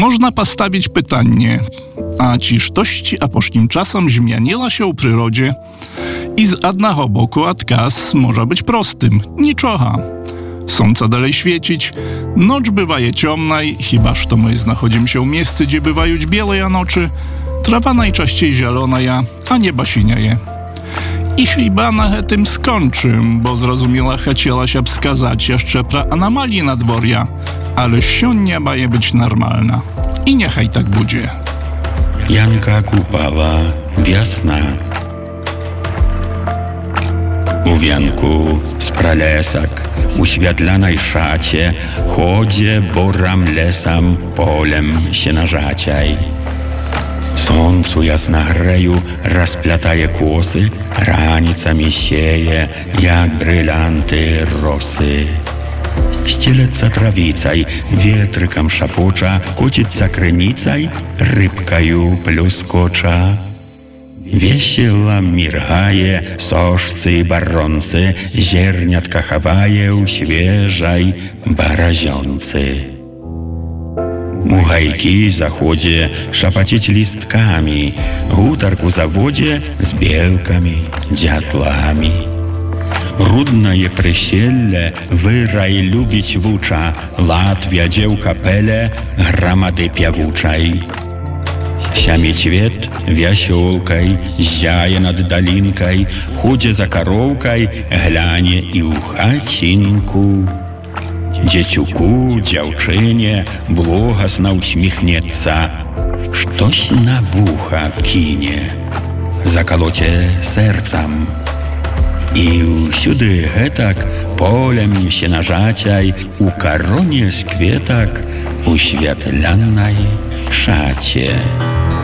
Można postawić pytanie, a ciż tości aposzkim czasem zmieniła się u przyrodzie i z jednego boku odkaz może być prostym, niczocha. Słońce dalej świecić, noc bywaje ciemnej, chybaż to my znachodzimy się w miejscu, gdzie bywają białe nocy, trawa najczęściej zielona, a nieba sinieje. I chyba na tym skończy, bo zrozumiała chciała się wskazać jeszcze pra anomalii nadworja, ale sionia maje być normalna. I niechaj tak będzie. Janka Kupała, wiosna. U wianku z pralesak, u światlanej szacie, chodzie boram lesam, polem się narzaciaj. Słońcu jasnogreju rozplataje kłosy, ranicami sieje, jak brylanty rosy. Ścieleca trawicaj, wietrykam szapocza, kocica krynicaj, rybkaju pluskocza. Wesiela mirgaje, soszcy i baroncy, zierniatka chowają, świeżaj, baraziący. Muchajki w zachodzie szapacić listkami, hutarku zawodzie z bielkami, dziatlami. Rudna je przysielle, wyraj lubić wucza, Latwia dziełka pele, gramady piawuczaj. Siamie ćwiet, wiasiolkaj, ziaje nad dalinkaj, chudzie za karowkaj, glanie i u chacinku. Dzieciuku, dziewczynie, błogosna uśmiechnieca, sztoś na wucha kinie, zakalocie sercam. I siudy hetak, polem się narzaciaj, u karonie z kwietak, u świetlanej szacie.